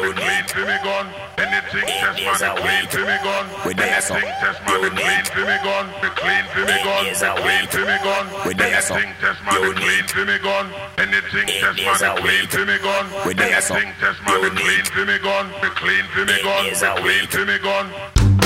man, clean for me gun. Anything test man, clean for me gun. Anything test man, clean for me gun. Clean for me gun. Clean for me gun. Anything test man, clean for me gun. Anything test man, clean for me gun. Anything test man, clean for me gun. Clean for me gun. Clean for me gun.